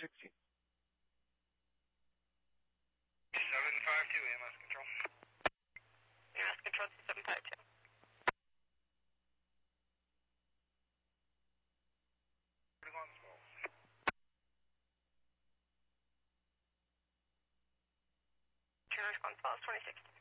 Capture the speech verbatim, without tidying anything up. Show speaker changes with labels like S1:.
S1: sixteen.
S2: seven five two, A M S Control.
S3: A M S Control to seven five two. Turn response, Pulse twenty-six.